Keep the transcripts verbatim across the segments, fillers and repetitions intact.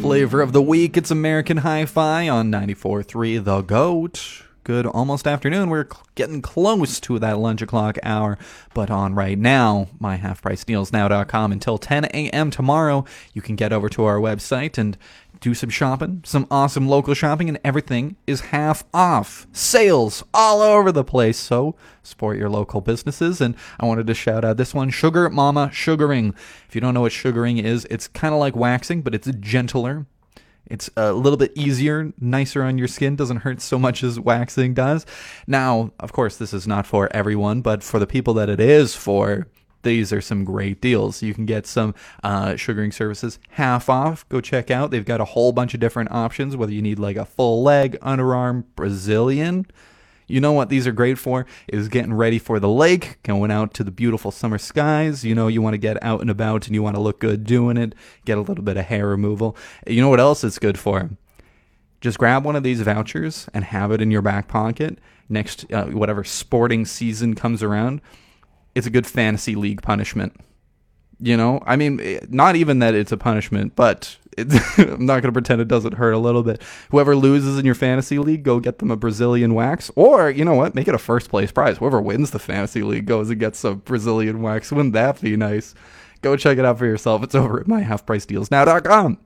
flavor of the week. It's American Hi-Fi on ninety-four point three The Goat. Good almost afternoon. We're getting close to that lunch o'clock hour. But on right now, my half price deals now dot com until ten a.m. tomorrow. You can get over to our website and do some shopping, some awesome local shopping, and everything is half off. Sales all over the place, so support your local businesses. And I wanted to shout out this one, Sugar Mama Sugaring. If you don't know what sugaring is, it's kind of like waxing, but it's gentler. It's a little bit easier, nicer on your skin, doesn't hurt so much as waxing does. Now, of course, this is not for everyone, but for the people that it is for, these are some great deals. You can get some uh, sugaring services half off. Go check out. They've got a whole bunch of different options, whether you need like a full leg, underarm, Brazilian. You know what these are great for is getting ready for the lake, going out to the beautiful summer skies. You know, you want to get out and about and you want to look good doing it, get a little bit of hair removal. You know what else it's good for? Just grab one of these vouchers and have it in your back pocket. Next, uh, whatever sporting season comes around, it's a good fantasy league punishment. You know, I mean, not even that it's a punishment, but it's, I'm not going to pretend it doesn't hurt a little bit. Whoever loses in your fantasy league, go get them a Brazilian wax. Or, you know what, make it a first place prize. Whoever wins the fantasy league goes and gets some Brazilian wax. Wouldn't that be nice? Go check it out for yourself. It's over at my half price deals now dot com.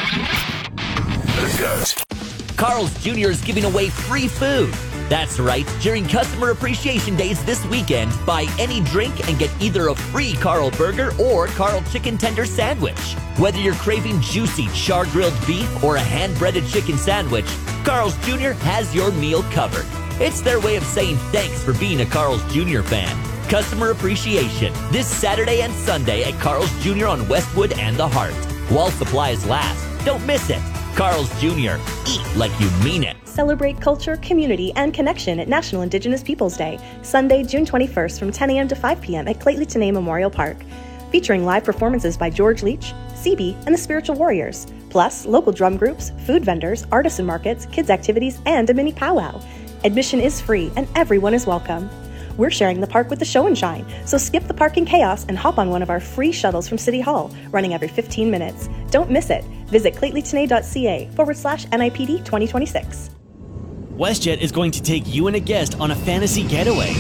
Carl's Junior is giving away free food. That's right, during Customer Appreciation Days this weekend, buy any drink and get either a free Carl Burger or Carl Chicken Tender Sandwich. Whether you're craving juicy char-grilled beef or a hand-breaded chicken sandwich, Carl's Junior has your meal covered. It's their way of saying thanks for being a Carl's Junior fan. Customer Appreciation, this Saturday and Sunday at Carl's Junior on Westwood and the Hart. While supplies last, don't miss it. Carl's Junior, eat like you mean it. Celebrate culture, community, and connection at National Indigenous Peoples Day, Sunday, June twenty-first from ten a.m. to five p.m. at Clayton Tenay Memorial Park. Featuring live performances by George Leach, C B, and the Spiritual Warriors. Plus, local drum groups, food vendors, artisan markets, kids' activities, and a mini powwow. Admission is free and everyone is welcome. We're sharing the park with the Show and Shine, so skip the parking chaos and hop on one of our free shuttles from City Hall, running every fifteen minutes. Don't miss it. Visit claytontenay.ca forward slash NIPD 2026. WestJet is going to take you and a guest on a fantasy getaway.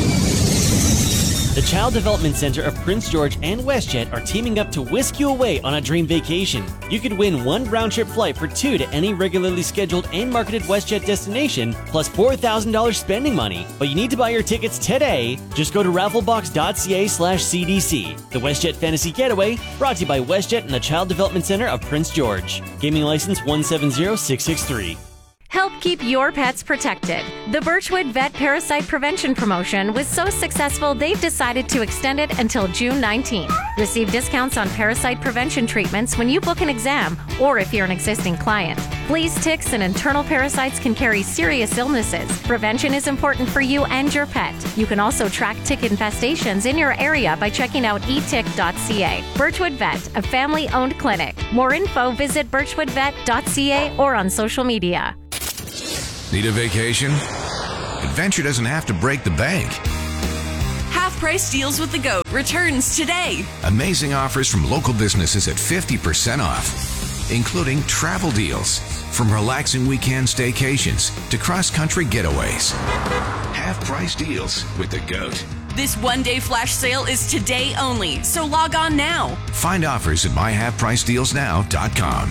The Child Development Center of Prince George and WestJet are teaming up to whisk you away on a dream vacation. You could win one round-trip flight for two to any regularly scheduled and marketed WestJet destination, plus four thousand dollars spending money. But you need to buy your tickets today. Just go to rafflebox.ca slash CDC. The WestJet Fantasy Getaway, brought to you by WestJet and the Child Development Center of Prince George. Gaming license one seven zero six six three. Help keep your pets protected. The Birchwood Vet Parasite Prevention Promotion was so successful they've decided to extend it until June nineteenth. Receive discounts on parasite prevention treatments when you book an exam or if you're an existing client. Fleas, ticks, and internal parasites can carry serious illnesses. Prevention is important for you and your pet. You can also track tick infestations in your area by checking out e tick dot c a. Birchwood Vet, a family-owned clinic. More info, visit birchwood vet dot c a or on social media. Need a vacation? Adventure doesn't have to break the bank. Half Price Deals with the Goat returns today. Amazing offers from local businesses at fifty percent off, including travel deals. From relaxing weekend staycations to cross-country getaways. Half Price Deals with the Goat. This one-day flash sale is today only, so log on now. Find offers at my half price deals now dot com.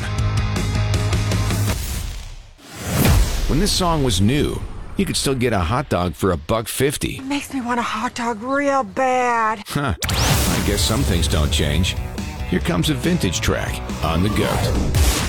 When this song was new, you could still get a hot dog for a buck fifty. Makes me want a hot dog real bad. Huh. I guess some things don't change. Here comes a vintage track on the Goat.